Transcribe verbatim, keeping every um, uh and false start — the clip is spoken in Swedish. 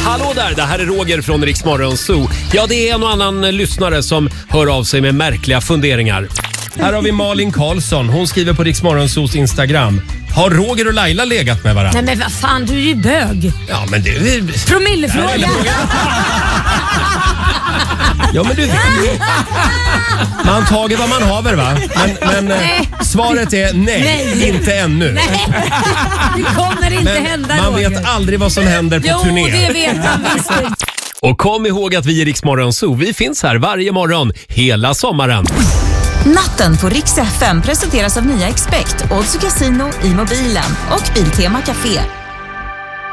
Hallå där, det här är Roger från Rix Morgon Zoo. Ja, det är en och annan lyssnare som hör av sig med märkliga funderingar. Här har vi Malin Karlsson. Hon skriver på Rix Morgon Zoos Instagram. Har Roger och Laila legat med varandra? Nej men vad fan, du är ju bög. Ja, men det är... Promillefråga. Ja, men du vet. Man tager vad man haver, va? Men, men svaret är nej, nej, inte ännu. Nej, det kommer inte men hända, man Roger. vet aldrig vad som händer på jo, turné. Jo, det vet man visst. Och kom ihåg att vi i Rix Morgon Zoo, vi finns här varje morgon hela sommaren. Natten på Rix F M presenteras av nya Expect, Odds Casino i mobilen och Biltema Café.